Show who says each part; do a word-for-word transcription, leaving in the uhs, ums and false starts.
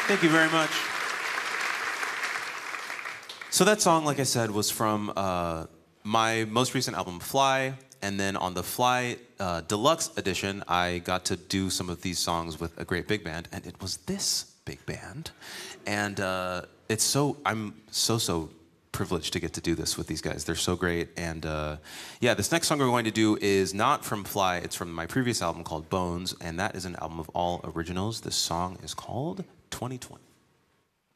Speaker 1: Thank you very much. So that song, like I said, was from uh, my most recent album, Fly. And then on the Fly uh, Deluxe Edition, I got to do some of these songs with a great big band. And it was this big band. And uh, it's so, I'm so, so privileged to get to do this with these guys. They're so great. And uh, yeah, this next song we're going to do is not from Fly. It's from my previous album called Bones. And that is an album of all originals. This song is called twenty twenty.